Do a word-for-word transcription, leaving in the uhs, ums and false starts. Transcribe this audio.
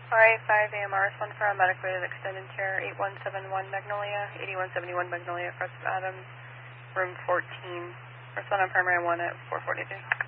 Alright, five A M R, one for a medic rated extended chair, eight one seven one Magnolia, eighty-one seventy-one Magnolia, Crest Adams, room fourteen. Respond on primary one at four forty-two.